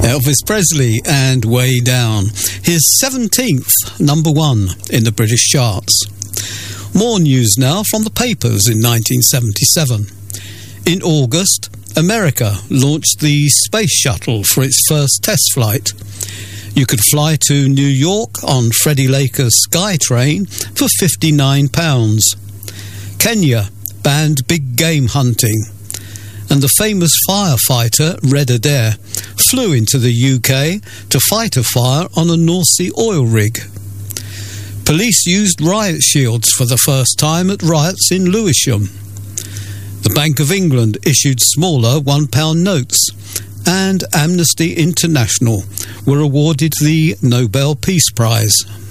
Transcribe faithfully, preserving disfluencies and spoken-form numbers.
Elvis Presley and Way Down, his seventeenth number one in the British charts. More news now from the papers in nineteen seventy-seven. In August, America launched the Space Shuttle for its first test flight. You could fly to New York on Freddie Laker's SkyTrain for fifty-nine pounds. Kenya banned big game hunting. And the famous firefighter Red Adair flew into the U K to fight a fire on a North Sea oil rig. Police used riot shields for the first time at riots in Lewisham. The Bank of England issued smaller one pound notes, and Amnesty International were awarded the Nobel Peace Prize.